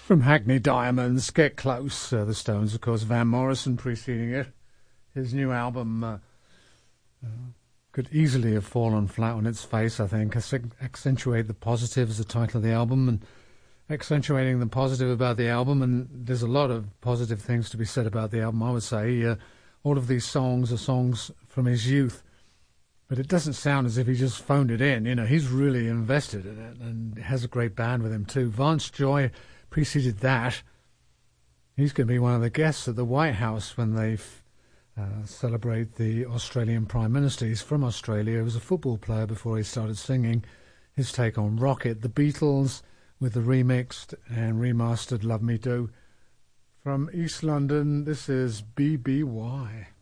From Hackney Diamonds, Get Close. The Stones, of course, Van Morrison preceding it. His new album could easily have fallen flat on its face, I think. Accentuate the Positive is the title of the album, and accentuating the positive about the album, and there's a lot of positive things to be said about the album, I would say. All of these songs are songs from his youth, but it doesn't sound as if he just phoned it in. You know, he's really invested in it and has a great band with him too. Vance Joy preceded that. He's going to be one of the guests at the White House when they celebrate the Australian Prime Minister. He's from Australia. He was a football player before he started singing. His take on Rocket. The Beatles with the remixed and remastered Love Me Do. From East London, this is BBY.